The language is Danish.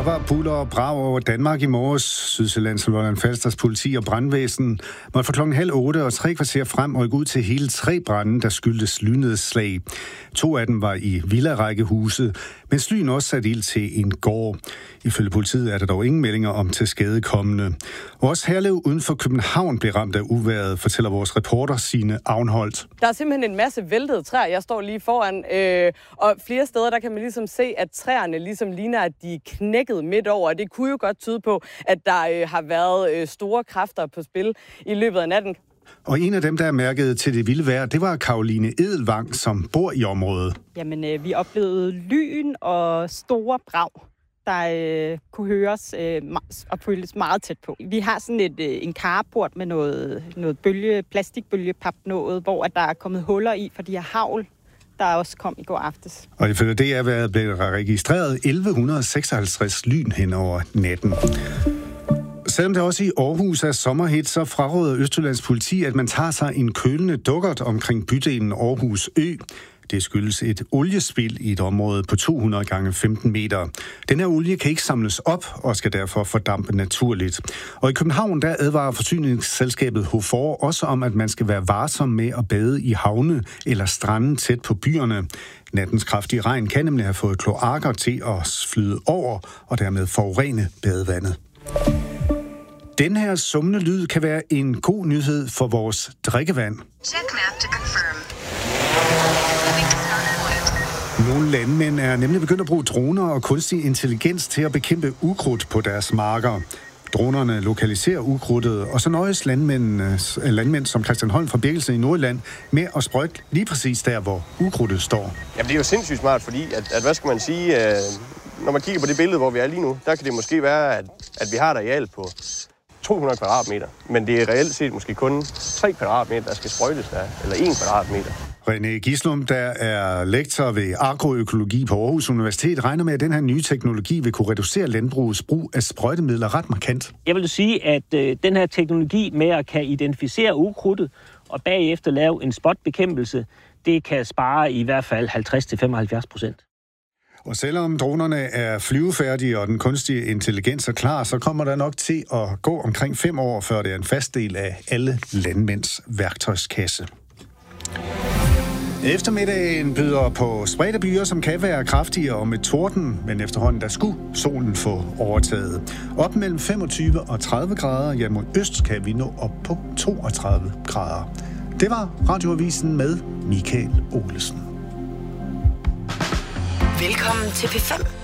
Der var buller og brag over Danmark i morges. Sydsjællands Lolland-Falsters politi og brandvæsen måtte fra 7:30 og 3 kvarter frem rykke ud til hele 3 brande, der skyldtes lynedslag. 2 af dem var i villarækkehuse, mens lyn også satte ild til en gård. Ifølge politiet er der dog ingen meldinger om tilskadekommende. Også Herlev uden for København blev ramt af uvejret, fortæller vores reporter Signe Avnholdt. Der er simpelthen en masse væltede træer. Jeg står lige foran, og flere steder der kan man ligesom se, at træerne ligesom ligner, at de er knækket midt over. Og det kunne jo godt tyde på, at der har været store kræfter på spil i løbet af natten. Og en af dem, der er mærket til det vilde vejr, det var Caroline Edelvang, som bor i området. Jamen, vi oplevede lyn og store brag, der kunne høres og føles meget tæt på. Vi har sådan en carport med noget plastikbølgepap noget, hvor der er kommet huller i for de her hagl, der også kom i går aftes. Og ifølge DR blev der registreret 1156 lyn hen over natten. Selvom det også i Aarhus er sommerhit, så fraråder Østjyllands politi, at man tager sig en kølende dukkert omkring bydelen Aarhus Ø. Det skyldes et oliespild i et område på 200 gange 15 meter. Den her olie kan ikke samles op og skal derfor fordampe naturligt. Og i København der advarer forsyningsselskabet HOFOR også om, at man skal være varsom med at bade i havne eller strande tæt på byerne. Nattens kraftige regn kan nemlig have fået kloakker til at flyde over og dermed forurene badevandet. Den her summende lyd kan være en god nyhed for vores drikkevand. Nogle landmænd er nemlig begyndt at bruge droner og kunstig intelligens til at bekæmpe ukrudt på deres marker. Dronerne lokaliserer ukrudtet, og så nøjes landmænd som Christian Holm fra Birkelsen i Nordjylland med at sprøjte lige præcis der, hvor ukrudtet står. Jamen, det er jo sindssygt smart, fordi at hvad skal man sige, når man kigger på det billede, hvor vi er lige nu, der kan det måske være, at vi har et areal på 200 kvadratmeter, men det er reelt set måske kun 3 kvadratmeter, der skal sprøjtes der, eller 1 kvadratmeter. René Gislum, der er lektor ved agroøkologi på Aarhus Universitet, regner med, at den her nye teknologi vil kunne reducere landbrugets brug af sprøjtemidler ret markant. Jeg vil sige, at den her teknologi med at kan identificere ukrudtet og bagefter lave en spotbekæmpelse, det kan spare i hvert fald 50-75%. Og selvom dronerne er flyvefærdige og den kunstige intelligens er klar, så kommer der nok til at gå omkring 5 år, før det er en fast del af alle landmænds værktøjskasse. Eftermiddagen byder på spredte byer, som kan være kraftigere og med torden, men efterhånden der skulle solen få overtaget. Op mellem 25 og 30 grader, ja mod øst kan vi nå op på 32 grader. Det var Radioavisen med Michael Olesen. Velkommen til P5.